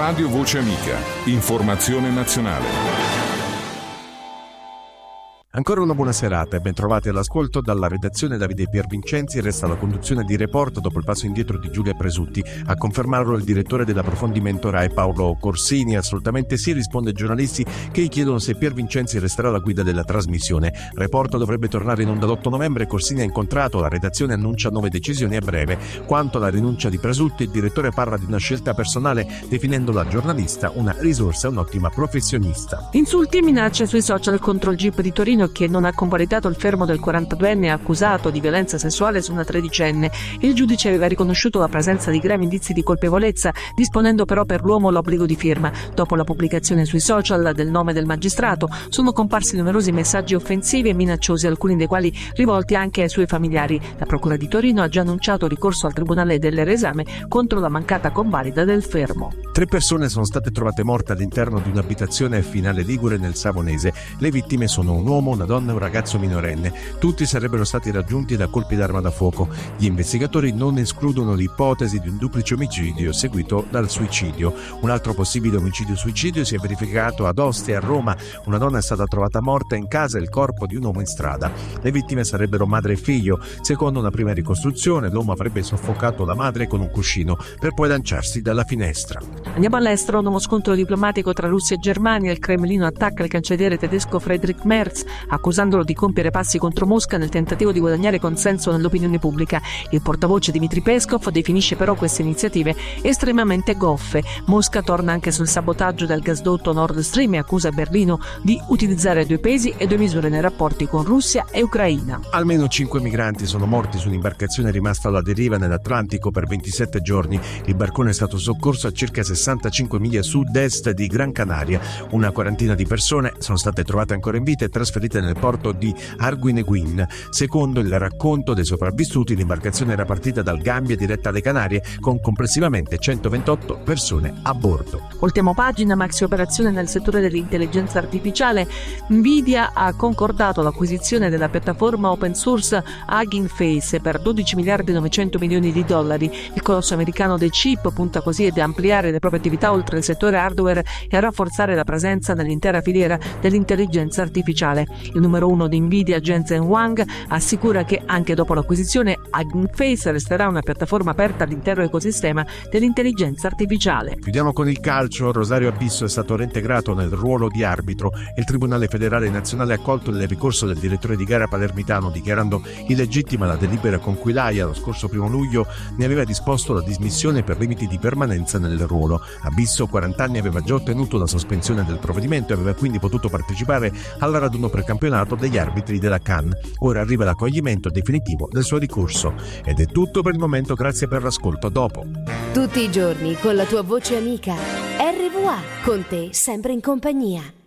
Radio Voce Amica. Informazione nazionale. Ancora una buona serata e ben trovati all'ascolto. Dalla redazione Davide Piervincenzi. Resta la conduzione di Report dopo il passo indietro di Giulia Presutti. A confermarlo il direttore dell'approfondimento RAI Paolo Corsini. Assolutamente sì, risponde ai giornalisti che gli chiedono se Piervincenzi resterà alla guida della trasmissione. Report dovrebbe tornare in onda l'8 novembre. Corsini ha incontrato, la redazione annuncia 9 decisioni a breve. Quanto alla rinuncia di Presutti, il direttore parla di una scelta personale, definendo la giornalista una risorsa e un'ottima professionista. Insulti e minacce sui social contro il GIP di Torino, che non ha convalidato il fermo del 42enne accusato di violenza sessuale su una tredicenne. Il giudice aveva riconosciuto la presenza di gravi indizi di colpevolezza, disponendo però per l'uomo l'obbligo di firma. Dopo la pubblicazione sui social del nome del magistrato, sono comparsi numerosi messaggi offensivi e minacciosi, alcuni dei quali rivolti anche ai suoi familiari. La Procura di Torino ha già annunciato ricorso al Tribunale dell'Esame contro la mancata convalida del fermo. 3 persone sono state trovate morte all'interno di un'abitazione a Finale Ligure nel Savonese. Le vittime sono un uomo, una donna e un ragazzo minorenne. Tutti sarebbero stati raggiunti da colpi d'arma da fuoco. Gli investigatori non escludono l'ipotesi di un duplice omicidio seguito dal suicidio. Un altro possibile omicidio-suicidio si è verificato ad Ostia, a Roma. Una donna è stata trovata morta in casa e il corpo di un uomo in strada. Le vittime sarebbero madre e figlio. Secondo una prima ricostruzione, l'uomo avrebbe soffocato la madre con un cuscino per poi lanciarsi dalla finestra. Andiamo all'estero. Nuovo scontro diplomatico tra Russia e Germania. Il Cremlino attacca il cancelliere tedesco Friedrich Merz, accusandolo di compiere passi contro Mosca nel tentativo di guadagnare consenso nell'opinione pubblica. Il portavoce Dmitry Peskov definisce però queste iniziative estremamente goffe. Mosca torna anche sul sabotaggio del gasdotto Nord Stream e accusa Berlino di utilizzare 2 pesi e 2 misure nei rapporti con Russia e Ucraina. Almeno 5 migranti sono morti su un'imbarcazione rimasta alla deriva nell'Atlantico per 27 giorni. Il barcone è stato soccorso a circa 65 miglia a sud-est di Gran Canaria. Una quarantina di persone sono state trovate ancora in vita e trasferite nel porto di Arguineguin. Secondo il racconto dei sopravvissuti, l'imbarcazione era partita dal Gambia diretta alle Canarie con complessivamente 128 persone a bordo. Ultima pagina, maxi operazione nel settore dell'intelligenza artificiale. Nvidia ha concordato l'acquisizione della piattaforma open source Hugging Face per 12 miliardi e 900 milioni di dollari. Il colosso americano dei chip punta così ad ampliare le proprie attività oltre il settore hardware e a rafforzare la presenza nell'intera filiera dell'intelligenza artificiale. Il numero 1 di Nvidia, Jensen Huang, assicura che anche dopo l'acquisizione Hugging Face resterà una piattaforma aperta all'intero ecosistema dell'intelligenza artificiale. Chiudiamo con il calcio. Rosario Abisso è stato reintegrato nel ruolo di arbitro. Il Tribunale Federale Nazionale ha accolto il ricorso del direttore di gara palermitano, dichiarando illegittima la delibera con cui l'AIA lo scorso 1 luglio ne aveva disposto la dismissione per limiti di permanenza nel ruolo. Abisso, 40 anni, aveva già ottenuto la sospensione del provvedimento e aveva quindi potuto partecipare al raduno precampionato degli arbitri della CAN. Ora arriva l'accoglimento definitivo del suo ricorso. Ed è tutto per il momento, grazie per l'ascolto. Dopo. Tutti i giorni con la tua voce amica. RVA, con te sempre in compagnia.